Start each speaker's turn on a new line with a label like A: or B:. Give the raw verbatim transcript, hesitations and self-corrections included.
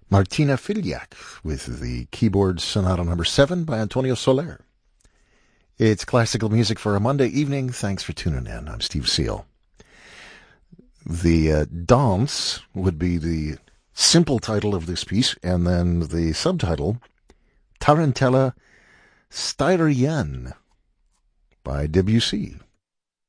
A: Martina Filiak with the keyboard Sonata number seven by Antonio Soler. It's classical music for a Monday evening. Thanks for tuning in. I'm Steve Seal. The uh, Dance would be the simple title of this piece, and then the subtitle, Tarantella Styrian by Debussy.